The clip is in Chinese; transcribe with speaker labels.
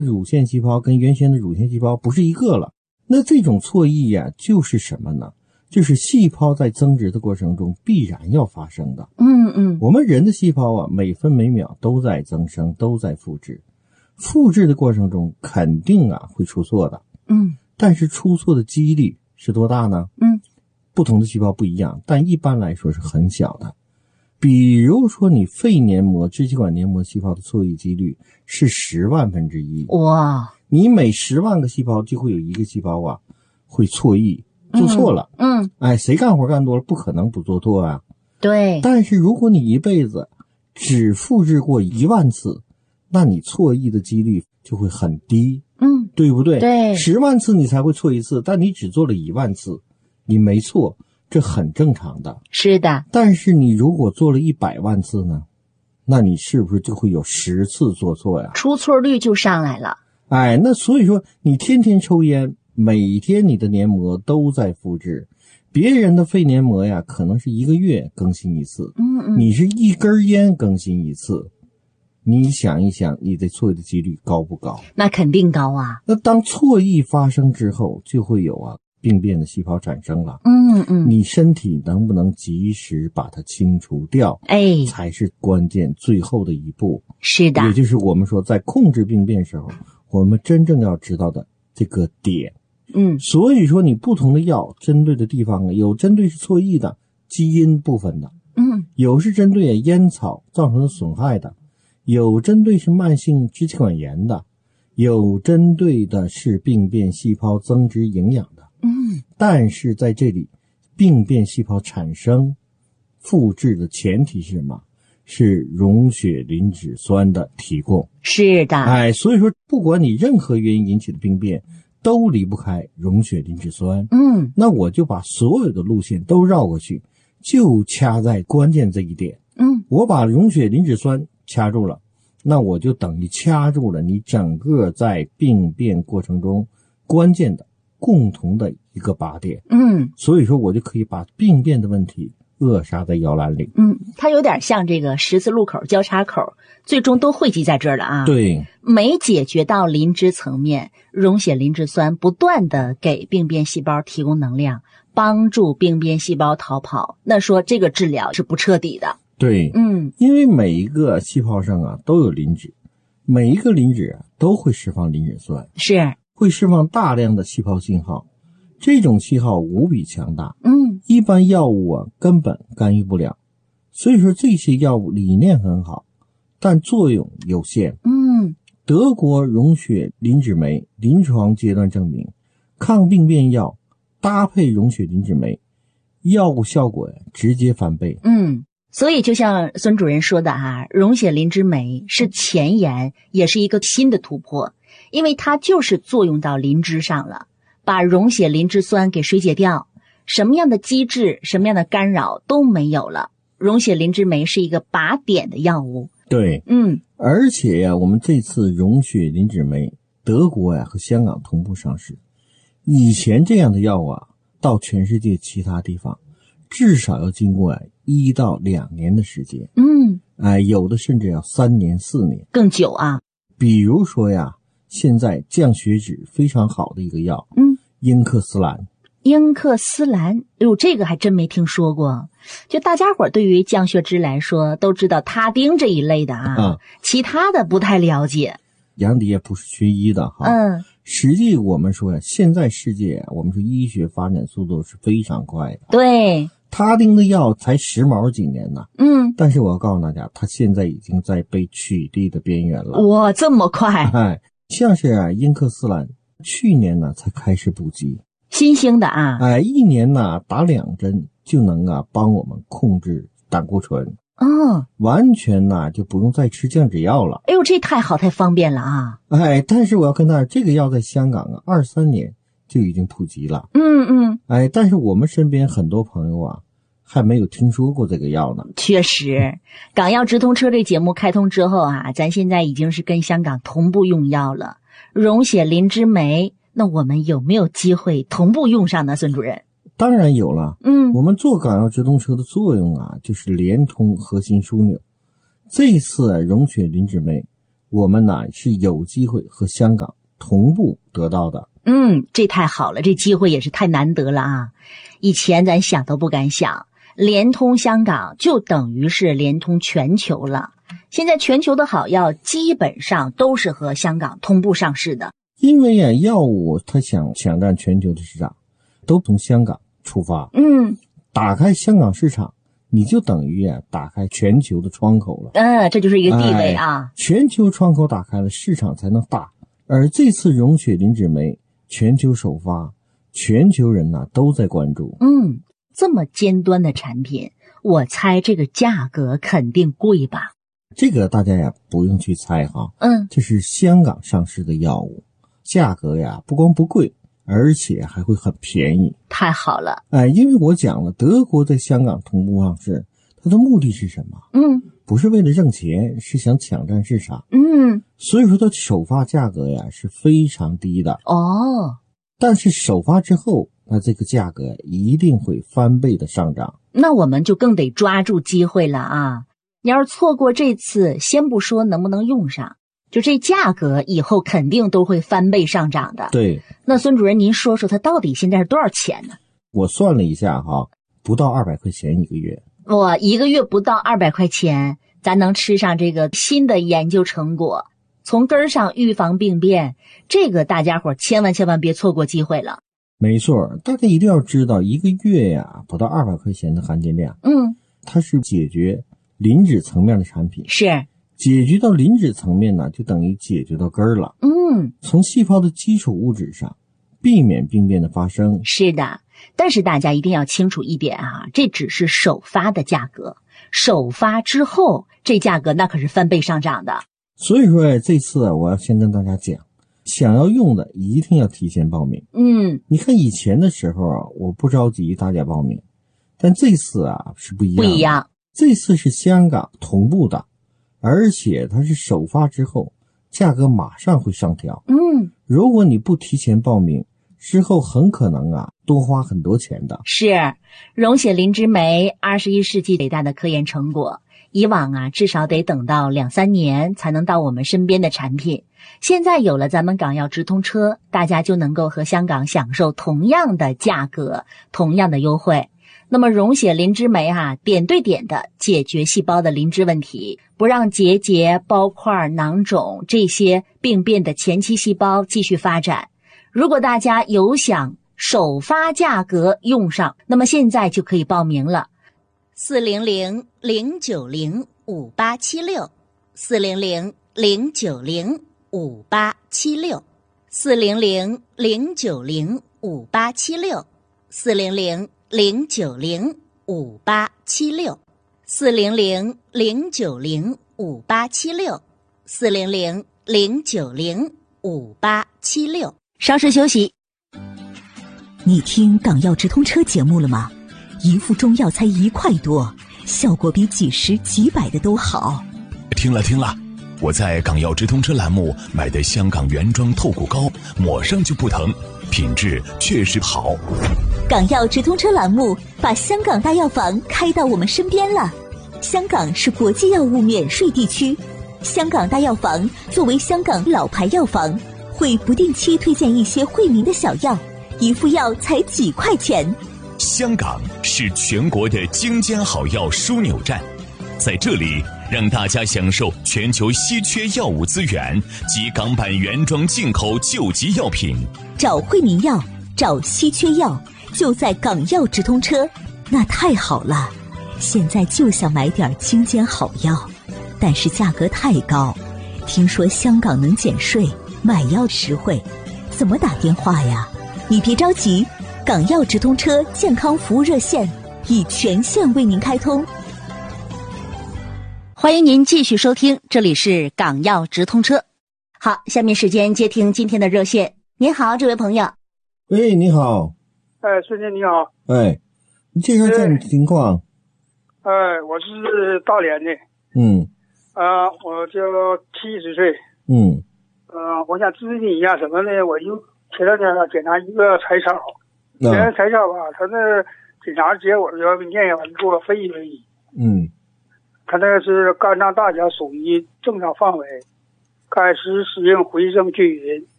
Speaker 1: 乳腺细胞跟原先的乳腺细胞不是一个了。那这种错异呀，就是什么呢？就是细胞在增殖的过程中必然要发生的。我们人的细胞啊，每分每秒都在增生，都在复制。复制的过程中肯定啊会出错的。但是出错的几率是多大呢？不同的细胞不一样，但一般来说是很小的。比如说你肺黏膜、支气管黏膜细胞的错异几率是10万分之一。
Speaker 2: 哇！
Speaker 1: 你每10万个细胞就会有一个细胞啊会错异，做错了。谁干活干多了不可能不做错啊。
Speaker 2: 对。
Speaker 1: 但是如果你一辈子只复制过1万次，那你错异的几率就会很低。对不对？
Speaker 2: 对。
Speaker 1: 10万次你才会错一次，但你只做了1万次，你没错，这很正常的。
Speaker 2: 是的。
Speaker 1: 但是你如果做了100万次呢，那你是不是就会有10次做错呀？
Speaker 2: 出错率就上来了。
Speaker 1: 那所以说你天天抽烟，每天你的黏膜都在复制，别人的肺黏膜呀可能是1个月更新一次，你是1根烟更新一次。你想一想，你的错异的几率高不高？
Speaker 2: 那肯定高啊。
Speaker 1: 那当错异发生之后，就会有病变的细胞产生了。你身体能不能及时把它清除掉，才是关键最后的一步。
Speaker 2: 是的。
Speaker 1: 也就是我们说在控制病变时候，我们真正要知道的这个点。所以说你不同的药针对的地方，有针对是错异的基因部分的，有是针对烟草造成的损害的，有针对是慢性支气管炎的，有针对的是病变细胞增殖营养的。但是在这里病变细胞产生复制的前提是什么？是溶血磷脂酸的提供。
Speaker 2: 是的。
Speaker 1: 所以说不管你任何原因引起的病变都离不开溶血磷脂酸。那我就把所有的路线都绕过去，就掐在关键这一点。我把溶血磷脂酸掐住了，那我就等于掐住了你整个在病变过程中关键的共同的一个靶点。所以说我就可以把病变的问题扼杀在摇篮里。
Speaker 2: 它有点像这个十字路口交叉口，最终都汇集在这儿了啊。
Speaker 1: 对。
Speaker 2: 没解决到磷脂层面，溶血磷脂酸不断的给病变细胞提供能量，帮助病变细胞逃跑，那说这个治疗是不彻底的。
Speaker 1: 对。因为每一个细胞上都有磷脂，每一个磷脂都会释放磷脂酸，
Speaker 2: 是
Speaker 1: 会释放大量的细胞信号，这种信号无比强大。一般药物根本干预不了。所以说这些药物理念很好，但作用有限。德国溶血磷脂酶临床阶段证明，抗病变药搭配溶血磷脂酶，药物效果直接翻倍。
Speaker 2: 所以就像孙主任说的溶血磷脂酶是前沿，也是一个新的突破，因为它就是作用到磷脂上了，把溶血磷脂酸给水解掉，什么样的机制，什么样的干扰都没有了。溶血磷脂酶是一个靶点的药物。
Speaker 1: 对。而且我们这次溶血磷脂酶德国和香港同步上市。以前这样的药到全世界其他地方至少要经过1到2年的时间。有的甚至要3年4年，
Speaker 2: 更久啊。
Speaker 1: 比如说现在降血脂非常好的一个药，英克斯兰。
Speaker 2: 英克斯兰，这个还真没听说过。就大家伙对于降血脂来说都知道他汀这一类的其他的不太了解。
Speaker 1: 杨迪也不是学医的实际我们说现在世界我们说医学发展速度是非常快的。
Speaker 2: 对。
Speaker 1: 他汀的药才10毛几年呢。但是我要告诉大家，他现在已经在被取缔的边缘了。
Speaker 2: 哇，这么快。
Speaker 1: 像是英克斯兰去年呢才开始补给，
Speaker 2: 新兴的
Speaker 1: 1年呢打2针就能帮我们控制胆固醇。完全就不用再吃降脂药了。
Speaker 2: 这太好太方便了
Speaker 1: 但是我要跟大家，这个药在香港23年就已经普及了。但是我们身边很多朋友还没有听说过这个药呢。
Speaker 2: 确实，港药直通车这节目开通之后咱现在已经是跟香港同步用药了。溶血磷脂酶，那我们有没有机会同步用上呢，孙主任？
Speaker 1: 当然有了。我们做港药直通车的作用就是连通核心枢纽。这次溶血磷脂酶我们呢是有机会和香港同步得到的。
Speaker 2: 这太好了，这机会也是太难得了啊！以前咱想都不敢想，联通香港就等于是联通全球了。现在全球的好药基本上都是和香港同步上市的。
Speaker 1: 因为药物它想抢占全球的市场，都从香港出发。打开香港市场，你就等于打开全球的窗口了。
Speaker 2: 这就是一个地位啊。
Speaker 1: 全球窗口打开了，市场才能大。而这次溶血磷脂酶全球首发，全球人都在关注。
Speaker 2: 这么尖端的产品，我猜这个价格肯定贵吧？
Speaker 1: 这个大家也不用去猜哈。这是香港上市的药物，价格不光不贵，而且还会很便宜。
Speaker 2: 太好了。
Speaker 1: 因为我讲了，德国在香港同步上市，它的目的是什么？不是为了挣钱，是想抢占市场。所以说它首发价格是非常低的。但是首发之后，那这个价格一定会翻倍的上涨。
Speaker 2: 那我们就更得抓住机会了啊！你要是错过这次，先不说能不能用上，就这价格以后肯定都会翻倍上涨的。
Speaker 1: 对。
Speaker 2: 那孙主任您说说它到底现在是多少钱呢？
Speaker 1: 我算了一下哈，不到200块钱一个月。
Speaker 2: 哇，一个月不到200块钱，咱能吃上这个新的研究成果，从根儿上预防病变，这个大家伙千万别错过机会了。
Speaker 1: 没错，大家一定要知道，一个月不到200块钱的含金量。它是解决磷脂层面的产品。
Speaker 2: 是。
Speaker 1: 解决到磷脂层面呢，就等于解决到根儿了。从细胞的基础物质上避免病变的发生。
Speaker 2: 是的，但是大家一定要清楚一点啊，这只是首发的价格，首发之后这价格那可是翻倍上涨的。
Speaker 1: 所以说这次我要先跟大家讲，想要用的一定要提前报名。你看以前的时候我不着急大家报名，但这次是不一样的。
Speaker 2: 不一样，
Speaker 1: 这次是香港同步的，而且它是首发之后价格马上会上调。如果你不提前报名，之后很可能多花很多钱的。
Speaker 2: 是，溶血磷脂酶21世纪伟大的科研成果，以往至少得等到2-3年才能到我们身边的产品。现在有了咱们港药直通车，大家就能够和香港享受同样的价格，同样的优惠。那么溶血磷脂酶点对点的解决细胞的磷脂问题，不让结节、包块、囊肿这些病变的前期细胞继续发展。如果大家有想首发价格用上，那么现在就可以报名了。400-090-5876，400-090-5876，400-090-5876，400-090-5876。稍事休息。
Speaker 3: 你听港药直通车节目了吗？一副中药才1块多，效果比几十几百的都好。
Speaker 4: 听了，我在港药直通车栏目买的香港原装透骨膏，抹上就不疼，品质确实好。
Speaker 3: 港药直通车栏目把香港大药房开到我们身边了。香港是国际药物免税地区，香港大药房作为香港老牌药房，会不定期推荐一些惠民的小药，一副药才几块钱。
Speaker 4: 香港是全国的精尖好药枢纽站，在这里让大家享受全球稀缺药物资源及港版原装进口救急药品。
Speaker 3: 找惠民药，找稀缺药，就在港药直通车。那太好了，现在就想买点精尖好药，但是价格太高。听说香港能减税，买药实惠，怎么打电话呀？你别着急，港药直通车健康服务热线已全线为您开通。
Speaker 2: 欢迎您继续收听，这里是港药直通车。好，下面时间接听今天的热线。您好，这位朋友。
Speaker 1: 喂，你好。
Speaker 5: 孙姐你好。
Speaker 1: 你介绍一下你的情况。
Speaker 5: 我是大连的。我就70岁。我想咨询一下什么呢？我就前两天检查一个彩超，彩超吧，他那检查结果要验完给我分析分析。他那是肝脏大小属于正常范围， 开始使用回声均匀。